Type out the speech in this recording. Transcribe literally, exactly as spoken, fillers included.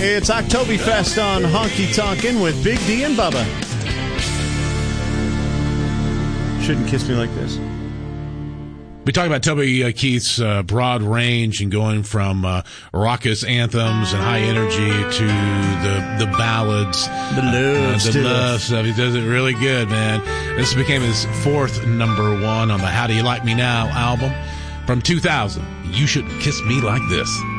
It's Oktoberfest on Honky Tonkin' with Big D and Bubba. Shouldn't Kiss Me Like This. We talked about Toby uh, Keith's uh, broad range and going from uh, raucous anthems and high energy to the the ballads, the love uh, stuff. the love stuff. He does it really good, man. This became his fourth number one on the How Do You Like Me Now album from two thousand. You Shouldn't Kiss Me Like This.